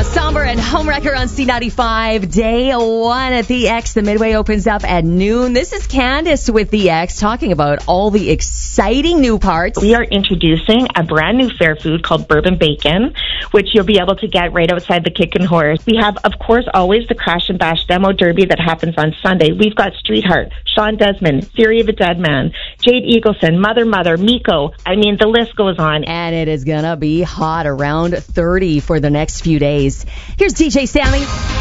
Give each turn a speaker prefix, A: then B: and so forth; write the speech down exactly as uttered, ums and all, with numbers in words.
A: Somber and Homewrecker on C ninety-five. Day one at the X. The Midway opens up at noon. This is Candace with the X talking about all the exciting new parts.
B: We are introducing a brand new fair food called Bourbon Bacon, which you'll be able to get right outside the Kick and Horse. We have, of course, always the Crash and Bash Demo Derby that happens on Sunday. We've got Streetheart, Sean Desmond, Theory of a Dead Man, Jade Eagleson, Mother Mother, Miko. I mean, the list goes on.
A: And it is going to be hot, around thirty for the next few days. Here's D J Sammy.